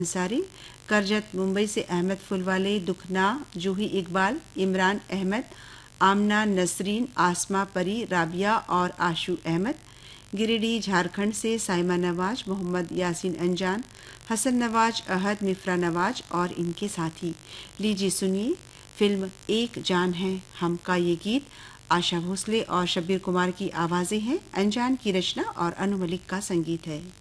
अंसारी, करजत मुंबई से अहमद फुलवाले, दुखना जूही इकबाल, इमरान अहमद, आमना नसरीन, आसमा परी, राबिया और आशू अहमद, गिरिडीह झारखंड से साइमा नवाज, मोहम्मद यासीन अंजान, हसन नवाज, अहद, मिफ्रा नवाज और इनके साथी। लीजिए सुनिए फिल्म एक जान है हम का ये गीत। आशा भोसले और शब्बीर कुमार की आवाज़ें हैं, अंजान की रचना और अनु मलिक का संगीत है।